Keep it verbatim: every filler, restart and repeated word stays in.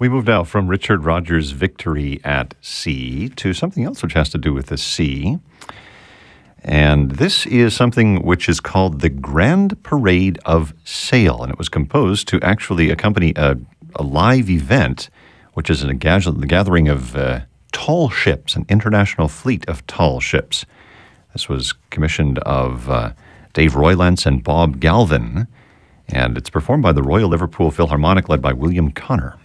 We move now from Richard Rogers' Victory at Sea to something else which has to do with the sea. And this is something which is called the Grand Parade of Sail, and it was composed to actually accompany a, a live event, which is a gathering of uh, tall ships, an international fleet of tall ships. This was commissioned of uh, Dave Roylance and Bob Galvin, and it's performed by the Royal Liverpool Philharmonic, led by William Connor.